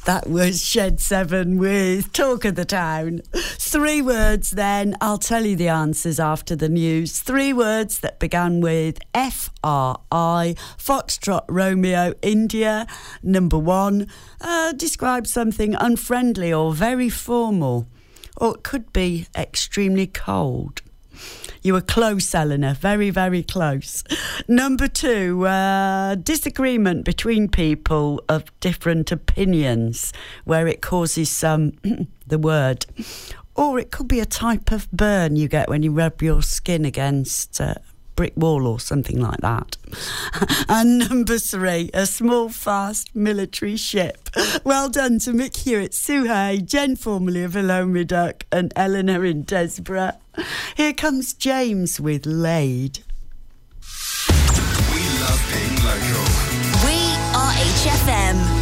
That was Shed 7 with Talk of the Town. 3 words then. I'll tell you the answers after the news. 3 words that began with F-R-I. Foxtrot, Romeo, India. Number 1. Describe something unfriendly or very formal. Or it could be extremely cold. You were close, Eleanor. Very, very close. Number 2, disagreement between people of different opinions, where it causes some, the word. Or it could be a type of burn you get when you rub your skin against a brick wall or something like that. And number 3, a small, fast military ship. Well done to Mick Hewitt, Sue Hay, Jen formerly of Hello Duck, and Eleanor in Desborough. Here comes James with Laid. We love being local. We are HFM.